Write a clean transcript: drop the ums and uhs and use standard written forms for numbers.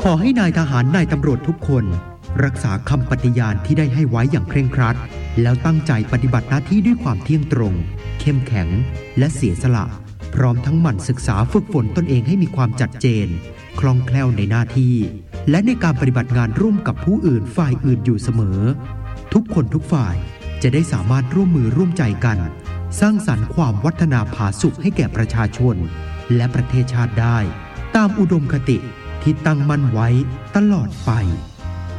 ขอให้นายทหารนายตำรวจทุกคนรักษาคำปฏิญาณที่ได้ให้ไว้อย่างเคร่งครัดแล้วตั้งใจปฏิบัติหน้าที่ด้วยความเที่ยงตรงเข้มแข็งและเสียสละพร้อมทั้งหมั่นศึกษาฝึกฝนตนเองให้มีความจัดเจนคล่องแคล่วในหน้าที่และในการปฏิบัติงานร่วมกับผู้อื่นฝ่ายอื่นอยู่เสมอทุกคนทุกฝ่ายจะได้สามารถร่วมมือร่วมใจกันสร้างสรรค์ความวัฒนาผาสุกให้แก่ประชาชนและประเทศชาติได้ตามอุดมคติที่ตั้งมั่นไว้ตลอดไป